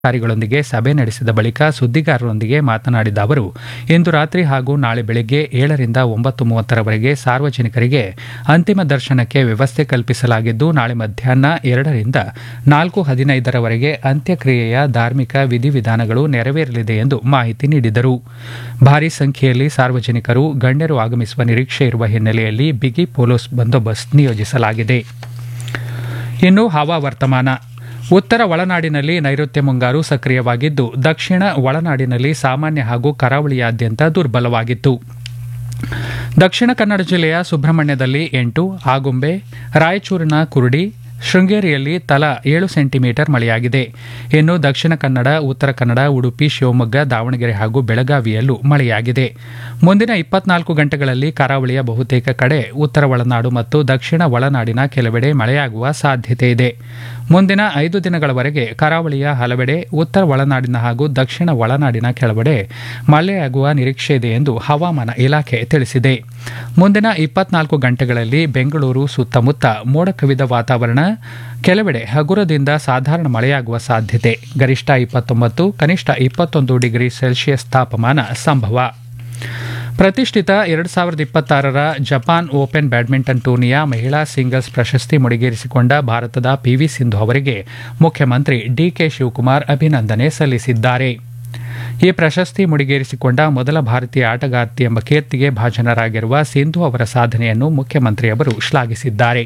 ಅಧಿಕಾರಿಗಳೊಂದಿಗೆ ಸಭೆ ನಡೆಸಿದ ಬಳಿಕ ಸುದ್ದಿಗಾರರೊಂದಿಗೆ ಮಾತನಾಡಿದ ಅವರು, ಇಂದು ರಾತ್ರಿ ಹಾಗೂ ನಾಳೆ ಬೆಳಗ್ಗೆ 7ರಿಂದ 9:30ರವರೆಗೆ ಸಾರ್ವಜನಿಕರಿಗೆ ಅಂತಿಮ ದರ್ಶನಕ್ಕೆ ವ್ಯವಸ್ಥೆ ಕಲ್ಪಿಸಲಾಗಿದ್ದು, ನಾಳೆ ಮಧ್ಯಾಹ್ನ 2ರಿಂದ 4:15ರವರೆಗೆ ಅಂತ್ಯಕ್ರಿಯೆಯ ಧಾರ್ಮಿಕ ವಿಧಿವಿಧಾನಗಳು ನೆರವೇರಲಿದೆ ಎಂದು ಮಾಹಿತಿ ನೀಡಿದರು. ಭಾರೀ ಸಂಖ್ಯೆಯಲ್ಲಿ ಸಾರ್ವಜನಿಕರು, ಗಣ್ಯರು ಆಗಮಿಸುವ ನಿರೀಕ್ಷೆ ಇರುವ ಹಿನ್ನೆಲೆಯಲ್ಲಿ ಬಿಗಿ ಪೊಲೀಸ್ ಬಂದೋಬಸ್ತ್ ನಿಯೋಜಿಸಲಾಗಿದೆ. ಇನ್ನು ಹವಾವರ್ತಮಾನ. ಉತ್ತರ ಒಳನಾಡಿನಲ್ಲಿ ನೈಋತ್ಯ ಮುಂಗಾರು ಸಕ್ರಿಯವಾಗಿದ್ದು, ದಕ್ಷಿಣ ಒಳನಾಡಿನಲ್ಲಿ ಸಾಮಾನ್ಯ ಹಾಗೂ ಕರಾವಳಿಯಾದ್ಯಂತ ದುರ್ಬಲವಾಗಿತ್ತು. ದಕ್ಷಿಣ ಕನ್ನಡ ಜಿಲ್ಲೆಯ ಸುಬ್ರಹ್ಮಣ್ಯದಲ್ಲಿ 8, ಆಗುಂಬೆ, ರಾಯಚೂರಿನ ಕುರುಡಿ, ಶೃಂಗೇರಿಯಲ್ಲಿ ತಲಾ 7 ಸೆಂಟಿಮೀಟರ್ ಮಳೆಯಾಗಿದೆ. ಇನ್ನು ದಕ್ಷಿಣ ಕನ್ನಡ, ಉತ್ತರ ಕನ್ನಡ, ಉಡುಪಿ, ಶಿವಮೊಗ್ಗ, ದಾವಣಗೆರೆ ಹಾಗೂ ಬೆಳಗಾವಿಯಲ್ಲೂ ಮಳೆಯಾಗಿದೆ. ಮುಂದಿನ 24 ಗಂಟೆಗಳಲ್ಲಿ ಕರಾವಳಿಯ ಬಹುತೇಕ ಕಡೆ, ಉತ್ತರ ಒಳನಾಡು ಮತ್ತು ದಕ್ಷಿಣ ಒಳನಾಡಿನ ಕೆಲವೆಡೆ ಮಳೆಯಾಗುವ ಸಾಧ್ಯತೆ ಇದೆ. ಮುಂದಿನ 5 ದಿನಗಳವರೆಗೆ ಕರಾವಳಿಯ ಹಲವೆಡೆ, ಉತ್ತರ ಒಳನಾಡಿನ ಹಾಗೂ ದಕ್ಷಿಣ ಒಳನಾಡಿನ ಕೆಲವೆಡೆ ಮಳೆಯಾಗುವ ನಿರೀಕ್ಷೆ ಇದೆ ಎಂದು ಹವಾಮಾನ ಇಲಾಖೆ ತಿಳಿಸಿದೆ. ಮುಂದಿನ 24 ಗಂಟೆಗಳಲ್ಲಿ ಬೆಂಗಳೂರು ಸುತ್ತಮುತ್ತ ಮೋಡ ಕವಿದ ವಾತಾವರಣ, ಕೆಲವೆಡೆ ಹಗುರದಿಂದ ಸಾಧಾರಣ ಮಳೆಯಾಗುವ ಸಾಧ್ಯತೆ. ಗರಿಷ್ಠ 29, ಕನಿಷ್ಠ 21 ಡಿಗ್ರಿ ಸೆಲ್ಸಿಯಸ್ ತಾಪಮಾನ ಸಂಭವ. ಪ್ರತಿಷ್ಠಿತ 2026ರ ಜಪಾನ್ ಓಪನ್ ಬ್ಯಾಡ್ಮಿಂಟನ್ ಟೂರ್ನಿಯ ಮಹಿಳಾ ಸಿಂಗಲ್ಸ್ ಪ್ರಶಸ್ತಿ ಮುಡಿಗೇರಿಸಿಕೊಂಡ ಭಾರತದ ಪಿವಿ ಸಿಂಧು ಅವರಿಗೆ ಮುಖ್ಯಮಂತ್ರಿ ಡಿಕೆ ಶಿವಕುಮಾರ್ ಅಭಿನಂದನೆ ಸಲ್ಲಿಸಿದ್ದಾರೆ. ಈ ಪ್ರಶಸ್ತಿ ಮುಡಿಗೇರಿಸಿಕೊಂಡ ಮೊದಲ ಭಾರತೀಯ ಆಟಗಾರ್ತಿ ಎಂಬ ಕೀರ್ತಿಗೆ ಭಾಜನರಾಗಿರುವ ಸಿಂಧು ಅವರ ಸಾಧನೆಯನ್ನು ಮುಖ್ಯಮಂತ್ರಿಯವರು ಶ್ಲಾಘಿಸಿದ್ದಾರೆ.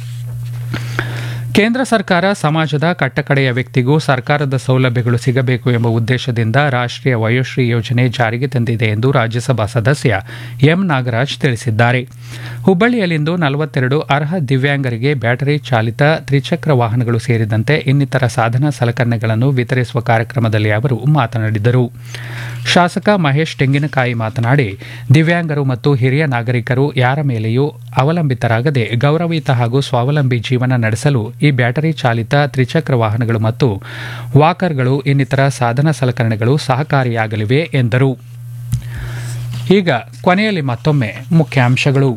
ಕೇಂದ್ರ ಸರ್ಕಾರ ಸಮಾಜದ ಕಟ್ಟಕಡೆಯ ವ್ಯಕ್ತಿಗೂ ಸರ್ಕಾರದ ಸೌಲಭ್ಯಗಳು ಸಿಗಬೇಕು ಎಂಬ ಉದ್ದೇಶದಿಂದ ರಾಷ್ಟ್ರೀಯ ವಯೋಶ್ರೀ ಯೋಜನೆ ಜಾರಿಗೆ ತಂದಿದೆ ಎಂದು ರಾಜ್ಯಸಭಾ ಸದಸ್ಯ ಎಂ ನಾಗರಾಜ್ ತಿಳಿಸಿದ್ದಾರೆ. ಹುಬ್ಬಳ್ಳಿಯಲ್ಲಿಂದು 42 ಅರ್ಹ ದಿವ್ಯಾಂಗರಿಗೆ ಬ್ಯಾಟರಿ ಚಾಲಿತ ತ್ರಿಚಕ್ರ ವಾಹನಗಳು ಸೇರಿದಂತೆ ಇನ್ನಿತರ ಸಾಧನ ಸಲಕರಣೆಗಳನ್ನು ವಿತರಿಸುವ ಕಾರ್ಯಕ್ರಮದಲ್ಲಿ ಅವರು ಮಾತನಾಡಿದರು. ಶಾಸಕ ಮಹೇಶ್ ತೆಂಗಿನಕಾಯಿ ಮಾತನಾಡಿ, ದಿವ್ಯಾಂಗರು ಮತ್ತು ಹಿರಿಯ ನಾಗರಿಕರು ಯಾರ ಮೇಲೆಯೂ ಅವಲಂಬಿತರಾಗದೆ ಗೌರವಯುತ ಹಾಗೂ ಸ್ವಾವಲಂಬಿ ಜೀವನ ನಡೆಸಲು ಈ ಬ್ಯಾಟರಿ ಚಾಲಿತ ತ್ರಿಚಕ್ರ ವಾಹನಗಳು ಮತ್ತು ವಾಕರ್ಗಳು ಇನ್ನಿತರ ಸಾಧನ ಸಲಕರಣೆಗಳು ಸಹಕಾರಿಯಾಗಲಿವೆ ಎಂದರು. ಈಗ ಕೊನೆಯಲ್ಲಿ ಮತ್ತೊಮ್ಮೆ ಮುಖ್ಯಾಂಶಗಳು.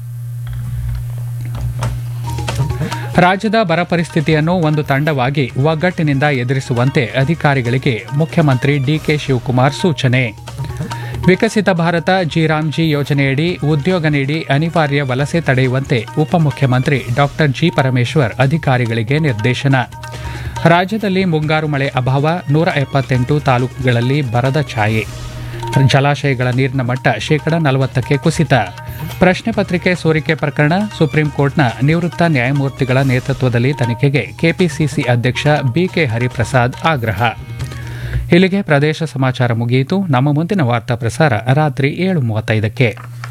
ರಾಜ್ಯದ ಬರ ಪರಿಸ್ಥಿತಿಯನ್ನು ಒಂದು ತಂಡವಾಗಿ ಒಗ್ಗಟ್ಟಿನಿಂದ ಎದುರಿಸುವಂತೆ ಅಧಿಕಾರಿಗಳಿಗೆ ಮುಖ್ಯಮಂತ್ರಿ ಡಿಕೆ ಶಿವಕುಮಾರ್ ಸೂಚನೆ. ವಿಕಸಿತ ಭಾರತ ಜಿ ಯೋಜನೆಯಡಿ ಉದ್ಯೋಗ ನೀಡಿ ಅನಿವಾರ್ಯ ವಲಸೆ ತಡೆಯುವಂತೆ ಉಪಮುಖ್ಯಮಂತ್ರಿ ಡಾ ಜಿ ಪರಮೇಶ್ವರ್ ಅಧಿಕಾರಿಗಳಿಗೆ ನಿರ್ದೇಶನ. ರಾಜ್ಯದಲ್ಲಿ ಮುಂಗಾರು ಮಳೆ ಅಭಾವ, 178 ತಾಲೂಕುಗಳಲ್ಲಿ ಬರದ ಛಾಯೆ. ಜಲಾಶಯಗಳ ನೀರಿನ ಮಟ್ಟ 40% ಕುಸಿತ. ಪ್ರಶ್ನೆ ಪತ್ರಿಕೆ ಸೋರಿಕೆ ಪ್ರಕರಣ, ಸುಪ್ರೀಂ ಕೋರ್ಟ್ನ ನಿವೃತ್ತ ನ್ಯಾಯಮೂರ್ತಿಗಳ ನೇತೃತ್ವದಲ್ಲಿ ತನಿಖೆಗೆ ಕೆಪಿಸಿಸಿ ಅಧ್ಯಕ್ಷ ಬಿಕೆ ಹರಿಪ್ರಸಾದ್ ಆಗ್ರಹ. ಇಲ್ಲಿಗೆ ಪ್ರದೇಶ ಸಮಾಚಾರ ಮುಗಿಯಿತು. ನಮ್ಮ ಮುಂದಿನ ವಾರ್ತಾ ಪ್ರಸಾರ ರಾತ್ರಿ 7:35.